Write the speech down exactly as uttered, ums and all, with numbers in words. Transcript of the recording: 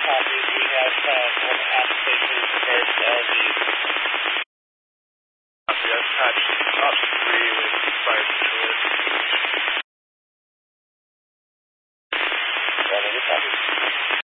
copy. We have uh, an application in regards to L G. Copy. I've patched up three with fire controller.